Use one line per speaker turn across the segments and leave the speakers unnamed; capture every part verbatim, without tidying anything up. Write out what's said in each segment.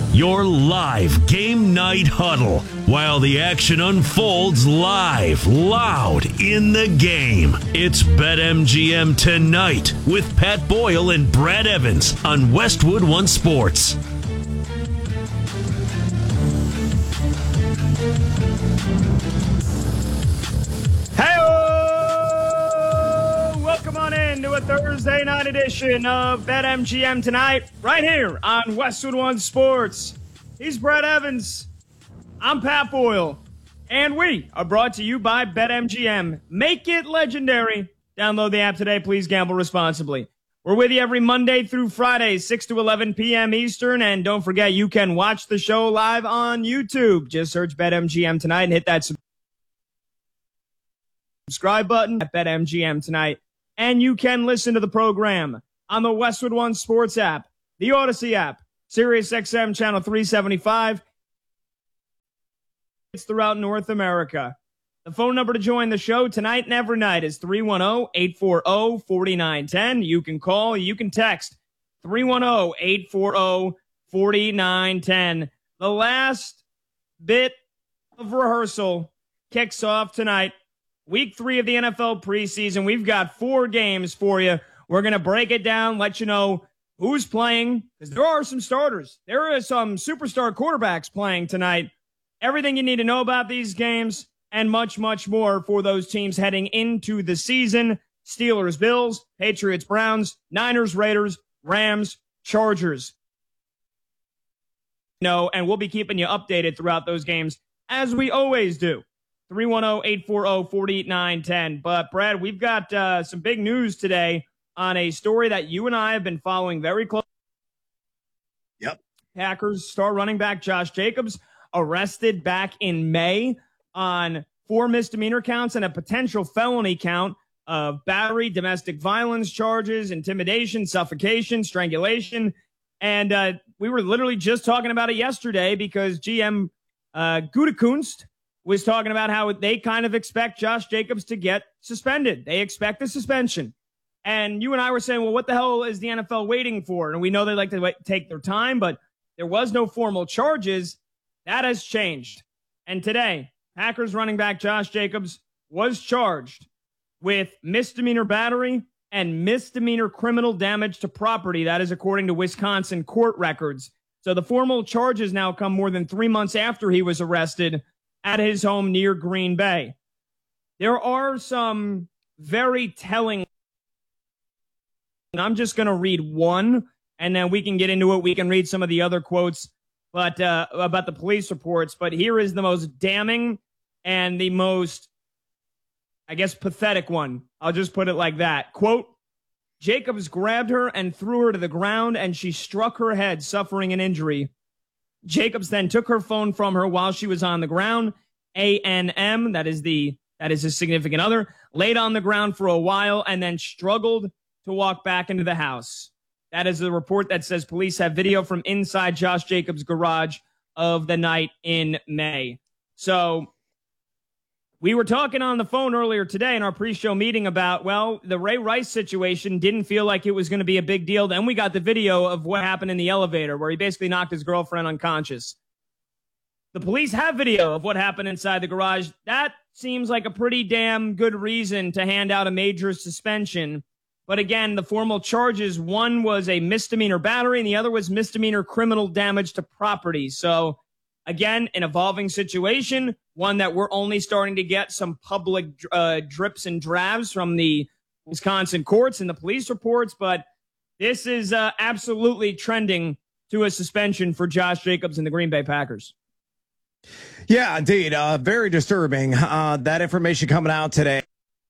Your live game night huddle while the action unfolds live, loud in the game. It's BetMGM Tonight with Pat Boyle and Brad Evans on Westwood One Sports.
To a Thursday night edition of BetMGM Tonight, right here on Westwood One Sports. He's Brad Evans. I'm Pat Boyle. And we are brought to you by BetMGM. Make it legendary. Download the app today. Please gamble responsibly. We're with you every Monday through Friday, six to eleven p.m. Eastern. And don't forget, you can watch the show live on YouTube. Just search BetMGM Tonight and hit that subscribe button at BetMGM Tonight. And you can listen to the program on the Westwood One Sports app, the Odyssey app, SiriusXM Channel three seventy-five. It's throughout North America. The phone number to join the show tonight and every night is three one zero, eight four zero, four nine one zero. You can call, you can text three one zero, eight four zero, four nine one zero. The last bit of rehearsal kicks off tonight. Week three of the N F L preseason. We've got four games for you. We're going to break it down, let you know who's playing, because there are some starters. There are some superstar quarterbacks playing tonight. Everything you need to know about these games and much, much more for those teams heading into the season. Steelers, Bills, Patriots, Browns, Niners, Raiders, Rams, Chargers. No, and we'll be keeping you updated throughout those games, as we always do. three one zero, eight four zero, four nine one zero. But, Brad, we've got uh, some big news today on a story that you and I have been following very closely.
Yep.
Packers star running back Josh Jacobs arrested back in May on four misdemeanor counts and a potential felony count of battery, domestic violence charges, intimidation, suffocation, strangulation. And uh, we were literally just talking about it yesterday because G M uh, Gutekunst was talking about how they kind of expect Josh Jacobs to get suspended. They expect a suspension. And you and I were saying, well, what the hell is the N F L waiting for? And we know they like to wait, take their time, but there was no formal charges. That has changed. And today, Packers running back Josh Jacobs was charged with misdemeanor battery and misdemeanor criminal damage to property. That is according to Wisconsin court records. So the formal charges now come more than three months after he was arrested at his home near Green Bay. There are some very telling. I'm just going to read one, and then we can get into it. We can read some of the other quotes but uh, about the police reports. But here is the most damning and the most, I guess, pathetic one. I'll just put it like that. Quote, Jacobs grabbed her and threw her to the ground, and she struck her head, suffering an injury. Jacobs then took her phone from her while she was on the ground. A N M, that is the that is his significant other, laid on the ground for a while and then struggled to walk back into the house. That is the report that says police have video from inside Josh Jacobs' garage of the night in May. So we were talking on the phone earlier today in our pre-show meeting about, well, the Ray Rice situation didn't feel like it was going to be a big deal. Then we got the video of what happened in the elevator where he basically knocked his girlfriend unconscious. The police have video of what happened inside the garage. That seems like a pretty damn good reason to hand out a major suspension. But again, the formal charges, one was a misdemeanor battery and the other was misdemeanor criminal damage to property. So again, an evolving situation, one that we're only starting to get some public uh, drips and drabs from the Wisconsin courts and the police reports. But this is uh, absolutely trending to a suspension for Josh Jacobs and the Green Bay Packers.
Yeah, indeed. Uh, very disturbing. Uh, that information coming out today.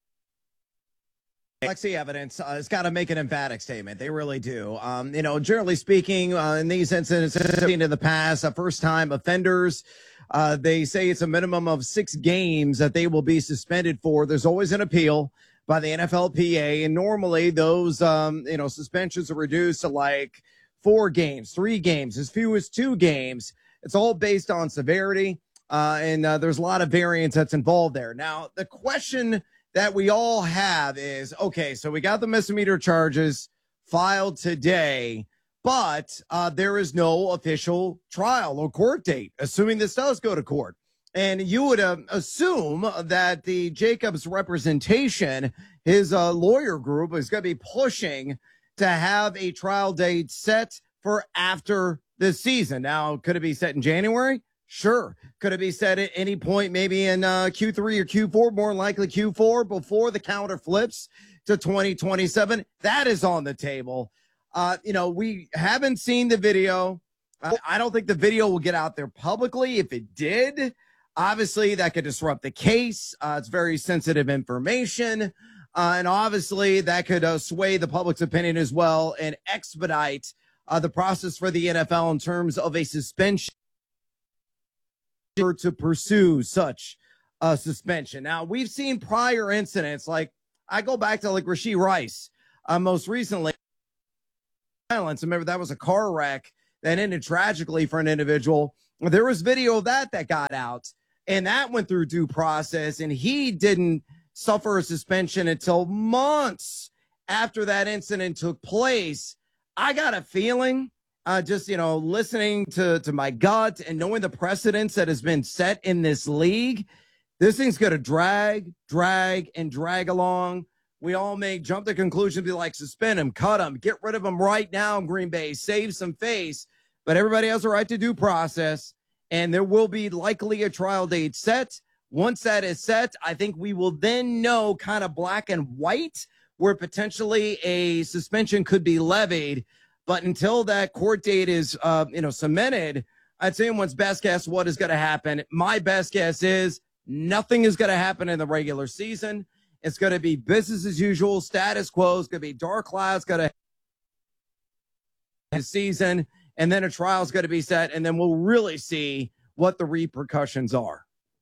Lexi evidence uh, has got to make an emphatic statement. They really do. Um, you know, generally speaking, uh, in these incidents in the past, uh, first-time offenders, uh, they say it's a minimum of six games that they will be suspended for. There's always an appeal by the N F L P A, and normally those, um, you know, suspensions are reduced to like four games, three games, as few as two games. It's all based on severity, uh, and uh, there's a lot of variance that's involved there. Now, the question that we all have is, okay, so we got the misdemeanor charges filed today, but uh, there is no official trial or court date, assuming this does go to court. And you would uh, assume that the Jacobs representation, his uh, lawyer group, is going to be pushing to have a trial date set for after the season. Now, could it be set in January? Sure. Could it be set at any point, maybe in uh, Q three or Q four? More likely Q four, before the calendar flips to twenty twenty-seven. That is on the table. Uh, you know, we haven't seen the video. I, I don't think the video will get out there publicly. If it did, obviously that could disrupt the case. Uh, it's very sensitive information. Uh, and obviously that could uh, sway the public's opinion as well and expedite uh, the process for the N F L in terms of a suspension to pursue such a suspension. Now, we've seen prior incidents, like I go back to like Rashee Rice, uh, most recently. Violence. Remember, that was a car wreck that ended tragically for an individual. There was video of that that got out, and that went through due process, and he didn't suffer a suspension until months after that incident took place. I got a feeling, uh, just, you know, listening to, to my gut and knowing the precedence that has been set in this league, this thing's going to drag, drag, and drag along. We all may jump to conclusion, be like, suspend him, cut him, get rid of him right now, Green Bay, save some face. But everybody has a right to due process, and there will be likely a trial date set. Once that is set, I think we will then know kind of black and white where potentially a suspension could be levied. But until that court date is, uh, you know, cemented, I'd say anyone's best guess what is going to happen. My best guess is nothing is going to happen in the regular season. It's going to be business as usual, status quo. It's going to be dark clouds, going to season, and then a trial is going to be set, and then we'll really see what the repercussions are.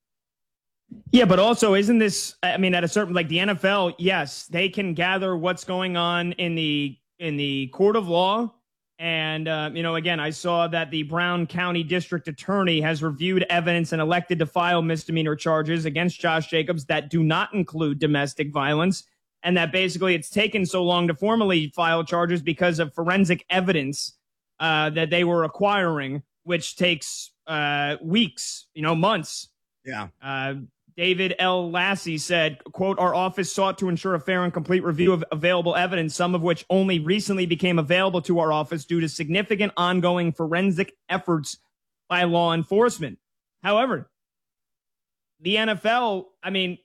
Yeah, but also, isn't this, I mean, at a certain, like the N F L, yes, they can gather what's going on in the in the court of law. And, uh, you know, again, I saw that the Brown County District Attorney has reviewed evidence and elected to file misdemeanor charges against Josh Jacobs that do not include domestic violence. And that basically it's taken so long to formally file charges because of forensic evidence uh, that they were acquiring, which takes uh, weeks, you know, months.
Yeah.
Uh, David L. Lassie said, quote, our office sought to ensure a fair and complete review of available evidence, some of which only recently became available to our office due to significant ongoing forensic efforts by law enforcement. However, the N F L, I mean,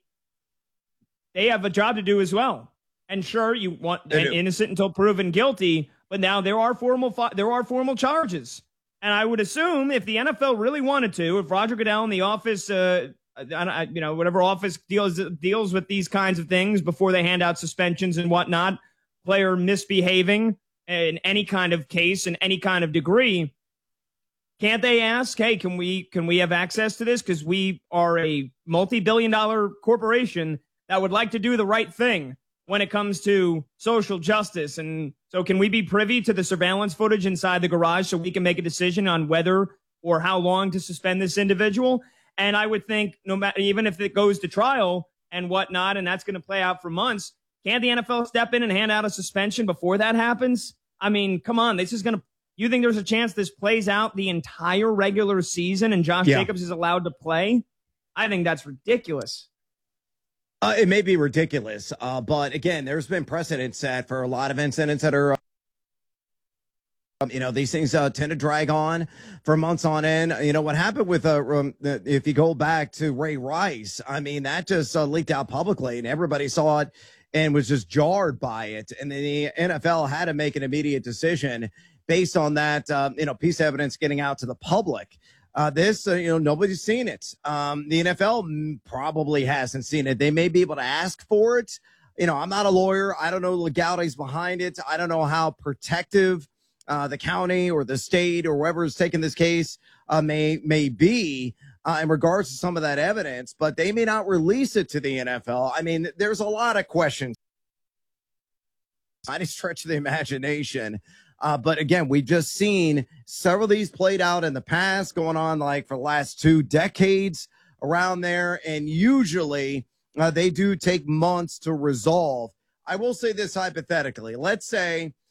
they have a job to do as well. And sure, you want an innocent until proven guilty, but now there are formal there are formal charges. And I would assume if the N F L really wanted to, if Roger Goodell in the office, uh, I, you know, whatever office deals deals with these kinds of things before they hand out suspensions and whatnot, player misbehaving in any kind of case in any kind of degree, can't they ask, hey, can we can we have access to this? Because we are a multi-billion dollar corporation that would like to do the right thing when it comes to social justice. And so can we be privy to the surveillance footage inside the garage so we can make a decision on whether or how long to suspend this individual? And I would think no matter, even if it goes to trial and whatnot, and that's going to play out for months, can't the N F L step in and hand out a suspension before that happens? I mean, come on, this is going to, you think there's a chance this plays out the entire regular season and Josh yeah. Jacobs is allowed to play? I think that's ridiculous.
Uh, it may be ridiculous, uh, but again, there's been precedent set for a lot of incidents that are, um, you know, these things uh, tend to drag on for months on end. You know, what happened with, uh, um, if you go back to Ray Rice, I mean, that just uh, leaked out publicly and everybody saw it and was just jarred by it. And then the N F L had to make an immediate decision based on that, uh, you know, piece of evidence getting out to the public. Uh, this, uh, you know, nobody's seen it. Um, the N F L probably hasn't seen it. They may be able to ask for it. You know, I'm not a lawyer. I don't know legalities behind it. I don't know how protective uh, the county or the state or whoever is taking this case uh, may may be uh, in regards to some of that evidence, but they may not release it to the N F L. I mean, there's a lot of questions. I just stretch the imagination. Uh, but again, we've just seen several of these played out in the past, going on like for the last two decades around there. And usually uh, they do take months to resolve. I will say this hypothetically. Let's say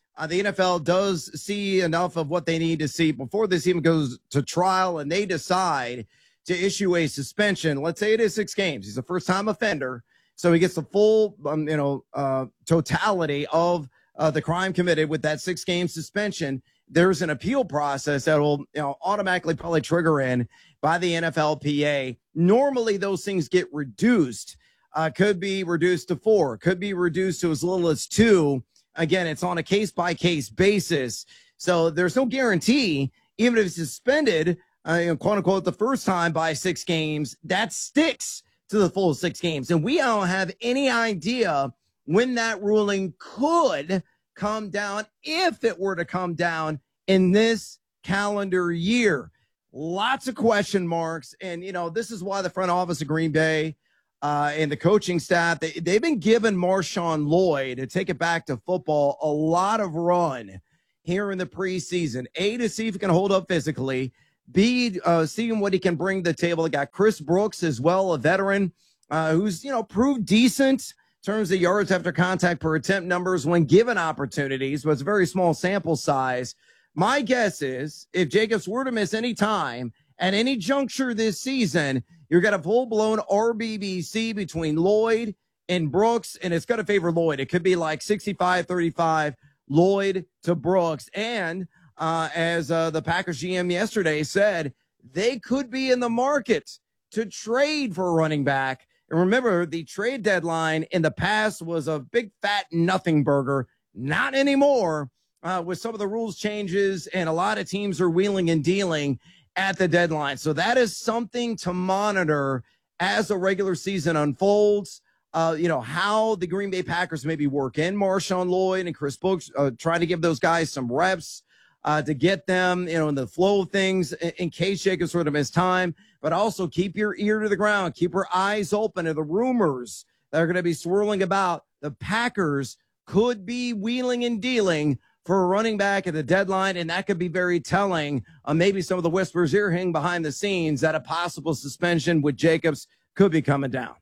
uh, the N F L does see enough of what they need to see before this even goes to trial and they decide to issue a suspension. Let's say it is six games. He's a first-time offender, so he gets the full, um, you know, uh, totality of uh, the crime committed with that six-game suspension. There's an appeal process that will, you know, automatically probably trigger in by the N F L P A. Normally, those things get reduced. Uh, could be reduced to four, could be reduced to as little as two. Again, it's on a case-by-case basis. So there's no guarantee, even if it's suspended, uh, you know, quote unquote, the first time by six games, that sticks to the full six games. And we don't have any idea when that ruling could come down, if it were to come down in this calendar year. Lots of question marks. And, you know, this is why the front office of Green Bay uh, and the coaching staff, they, they've been giving Marshawn Lloyd, to take it back to football, a lot of run here in the preseason. A, to see if he can hold up physically. B, uh, seeing what he can bring to the table. They got Chris Brooks as well, a veteran uh, who's, you know, proved decent in terms of yards after contact per attempt numbers when given opportunities, but it's a very small sample size. My guess is if Jacobs were to miss any time at any juncture this season, you're going to full-blown R B B C between Lloyd and Brooks, and it's going to favor Lloyd. It could be like sixty-five thirty-five, Lloyd to Brooks. And uh, as uh, the Packers G M yesterday said, they could be in the market to trade for a running back. And remember, the trade deadline in the past was a big, fat nothing burger. Not anymore, uh, with some of the rules changes, and a lot of teams are wheeling and dealing at the deadline. So that is something to monitor as the regular season unfolds. Uh, you know, how the Green Bay Packers maybe work in Marshawn Lloyd and Chris Brooks, uh, trying to give those guys some reps uh, to get them, you know, in the flow of things in, in case Jacobs sort of miss time. But also keep your ear to the ground, keep your eyes open to the rumors that are going to be swirling about. The Packers could be wheeling and dealing for a running back at the deadline, and that could be very telling on maybe some of the whispers you're hearing behind the scenes that a possible suspension with Jacobs could be coming down.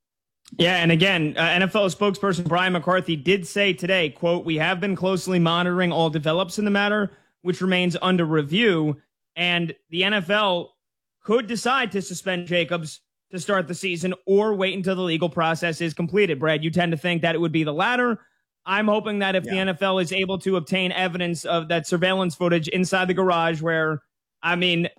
Yeah, and again, uh, N F L spokesperson Brian McCarthy did say today, quote, "We have been closely monitoring all develops in the matter, which remains under review." And the N F L could decide to suspend Jacobs to start the season or wait until the legal process is completed. Brad, you tend to think that it would be the latter. I'm hoping that if yeah. the N F L is able to obtain evidence of that surveillance footage inside the garage where, I mean,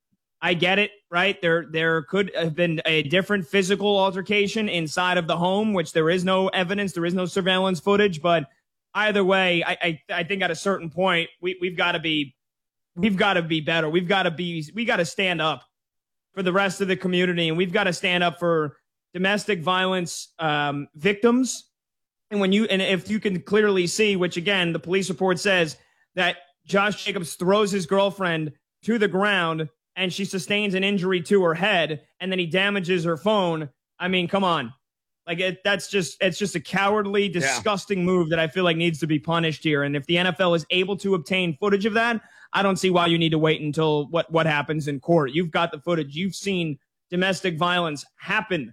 I get it, right? There there could have been a different physical altercation inside of the home, which there is no evidence, there is no surveillance footage. But either way, I I, I think at a certain point, we, we've got to be we've got to be better. We've got to be we got to stand up for the rest of the community, and we've got to stand up for domestic violence um, victims. And when you, and if you can clearly see, which again, the police report says that Josh Jacobs throws his girlfriend to the ground and she sustains an injury to her head, and then he damages her phone. I mean, come on. Like it, that's just, it's just a cowardly, disgusting yeah. move that I feel like needs to be punished here. And if the N F L is able to obtain footage of that, I don't see why you need to wait until what, what happens in court. You've got the footage. You've seen domestic violence happen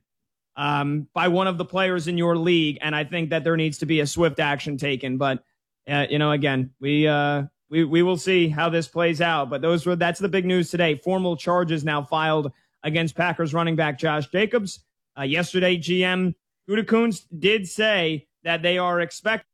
Um, by one of the players in your league, and I think that there needs to be a swift action taken. But uh, you know, again, we uh, we we will see how this plays out. But those were that's the big news today. Formal charges now filed against Packers running back Josh Jacobs. Uh, yesterday, G M Gutekunst did say that they are expect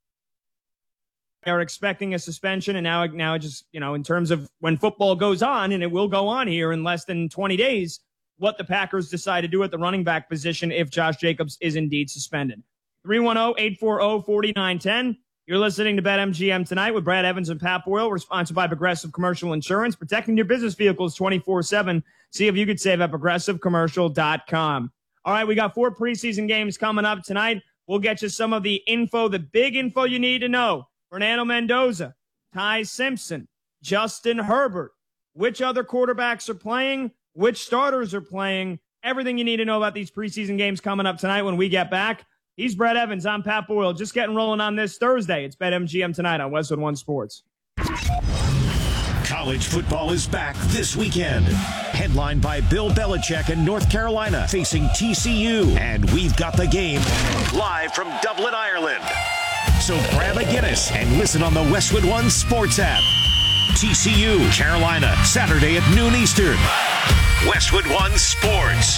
they are expecting a suspension, and now now just you know in terms of when football goes on, and it will go on here in less than twenty days. What the Packers decide to do at the running back position if Josh Jacobs is indeed suspended. three one zero, eight four zero, four nine one zero. You're listening to BetMGM tonight with Brad Evans and Pat Boyle. We're sponsored by Progressive Commercial Insurance, protecting your business vehicles twenty-four seven. See if you could save at progressive commercial dot com. All right, we got four preseason games coming up tonight. We'll get you some of the info, the big info you need to know. Fernando Mendoza, Ty Simpson, Justin Herbert. Which other quarterbacks are playing? Which starters are playing, everything you need to know about these preseason games coming up tonight when we get back. He's Brad Evans. I'm Pat Boyle. Just getting rolling on this Thursday. It's BetMGM tonight on Westwood One Sports.
College football is back this weekend. Headlined by Bill Belichick in North Carolina facing T C U. And we've got the game live from Dublin, Ireland. So grab a Guinness and listen on the Westwood One Sports app. T C U, Carolina, Saturday at noon Eastern. Westwood One Sports.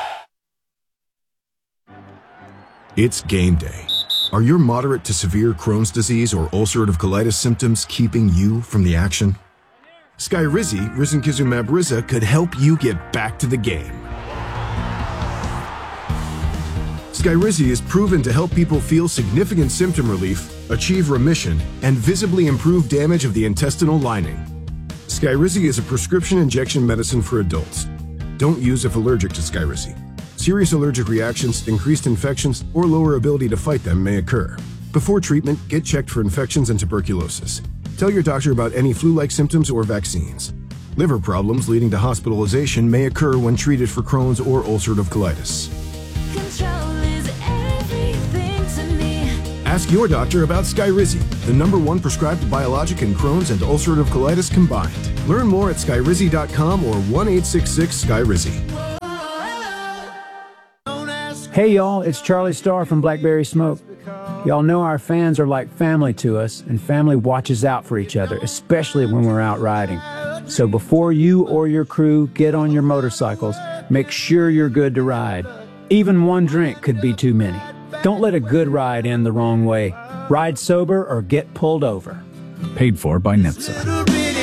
It's game day. Are your moderate to severe Crohn's disease or ulcerative colitis symptoms keeping you from the action? Skyrizi, risankizumab Riza, could help you get back to the game. Skyrizi is proven to help people feel significant symptom relief, achieve remission, and visibly improve damage of the intestinal lining. Skyrizi is a prescription injection medicine for adults. Don't use if allergic to Skyrizi. Serious allergic reactions, increased infections, or lower ability to fight them may occur. Before treatment, get checked for infections and tuberculosis. Tell your doctor about any flu-like symptoms or vaccines. Liver problems leading to hospitalization may occur when treated for Crohn's or ulcerative colitis.
Control is everything to me.
Ask your doctor about Skyrizi, the number one prescribed biologic in Crohn's and ulcerative colitis combined. Learn more at skyrizi dot com or one eight six six Skyrizi.
Hey y'all, it's Charlie Starr from Blackberry Smoke. Y'all know our fans are like family to us, and family watches out for each other, especially when we're out riding. So before you or your crew get on your motorcycles, make sure you're good to ride. Even one drink could be too many. Don't let a good ride end the wrong way. Ride sober or get pulled over. Paid for by NHTSA.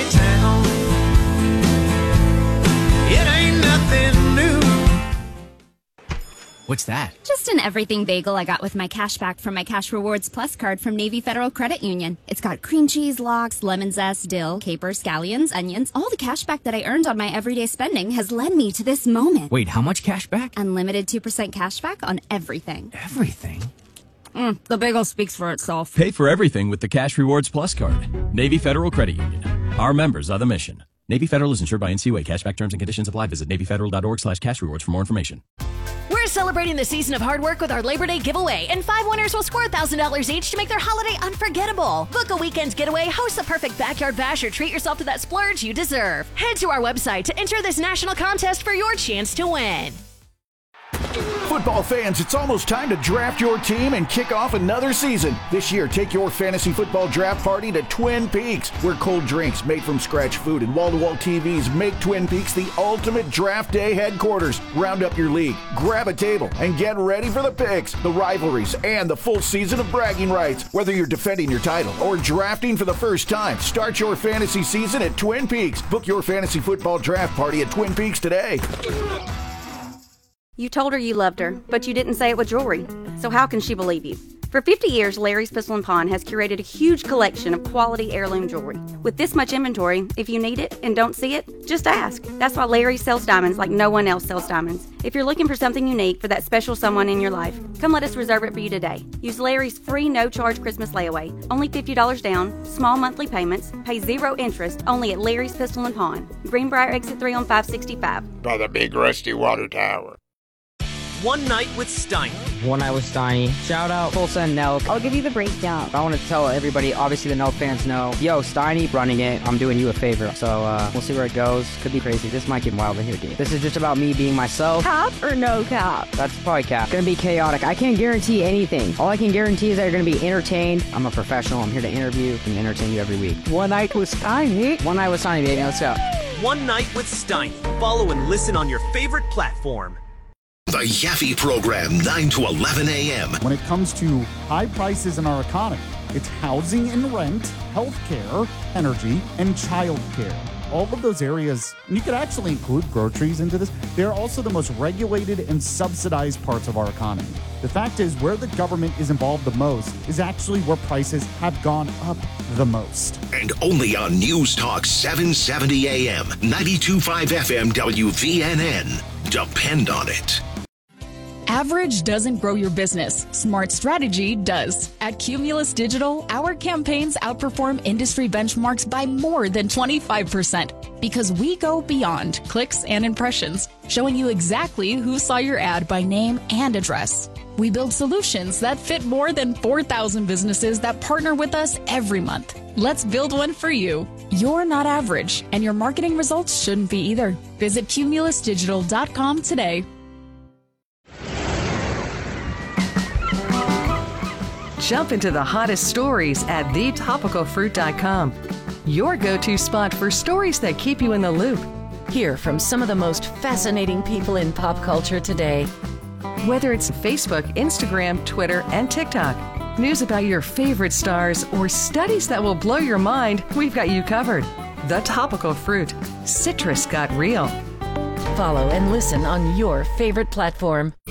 What's that?
Just an everything bagel I got with my cash back from my Cash Rewards Plus card from Navy Federal Credit Union. It's got cream cheese, lox, lemon zest, dill, capers, scallions, onions. All the cash back that I earned on my everyday spending has led me to this moment.
Wait, how much cash back?
Unlimited two percent cash back on everything.
Everything?
Mm, the bagel speaks for itself.
Pay for everything with the Cash Rewards Plus card. Navy Federal Credit Union. Our members are the mission. Navy Federal is insured by N C U A. Cashback terms and conditions apply. Visit navy federal dot org slash cash rewards for more information.
We're celebrating the season of hard work with our Labor Day giveaway, and five winners will score one thousand dollars each to make their holiday unforgettable. Book a weekend getaway, host the perfect backyard bash, or treat yourself to that splurge you deserve. Head to our website to enter this national contest for your chance to win.
Football fans, it's almost time to draft your team and kick off another season. This year, take your fantasy football draft party to Twin Peaks, where cold drinks made from scratch food and wall-to-wall T Vs make Twin Peaks the ultimate draft day headquarters. Round up your league, grab a table, and get ready for the picks, the rivalries, and the full season of bragging rights. Whether you're defending your title or drafting for the first time, start your fantasy season at Twin Peaks. Book your fantasy football draft party at Twin Peaks today.
You told her you loved her, but you didn't say it with jewelry. So how can she believe you? For fifty years, Larry's Pistol and Pawn has curated a huge collection of quality heirloom jewelry. With this much inventory, if you need it and don't see it, just ask. That's why Larry sells diamonds like no one else sells diamonds. If you're looking for something unique for that special someone in your life, come let us reserve it for you today. Use Larry's free no-charge Christmas layaway. Only fifty dollars down, small monthly payments, pay zero interest, only at Larry's Pistol and Pawn. Greenbrier Exit three on five sixty-five.
By the big rusty water tower.
One Night with Steiny.
One Night with Steiny. Shout out Tulsa and Nelk.
I'll give you the breakdown.
I want to tell everybody, obviously the Nelk fans know, yo, Steiny running it. I'm doing you a favor. So uh, we'll see where it goes. Could be crazy. This might get wild in here, dude. This is just about me being myself.
Cap or no cap?
That's probably cap. It's gonna be chaotic. I can't guarantee anything. All I can guarantee is that you're gonna be entertained. I'm a professional. I'm here to interview and entertain you every week.
One Night with Steiny.
One Night with Steiny, baby. Let's go.
One Night with Steiny. Follow and listen on your favorite platform.
The Yaffe Program, nine to eleven a.m.
When it comes to high prices in our economy, it's housing and rent, healthcare, energy, and childcare. All of those areas, and you could actually include groceries into this, they're also the most regulated and subsidized parts of our economy. The fact is, where the government is involved the most is actually where prices have gone up the most.
And only on News Talk seven seventy A M, ninety-two point five F M W V N N. Depend on it.
Average doesn't grow your business. Smart strategy does. At Cumulus Digital, our campaigns outperform industry benchmarks by more than twenty-five percent because we go beyond clicks and impressions, showing you exactly who saw your ad by name and address. We build solutions that fit more than four thousand businesses that partner with us every month. Let's build one for you. You're not average, and your marketing results shouldn't be either. Visit cumulus digital dot com today.
Jump into the hottest stories at the topical fruit dot com. Your go-to spot for stories that keep you in the loop.
Hear from some of the most fascinating people in pop culture today.
Whether it's Facebook, Instagram, Twitter, and TikTok, news about your favorite stars, or studies that will blow your mind, we've got you covered. The Topical Fruit. Citrus got real.
Follow and listen on your favorite platform.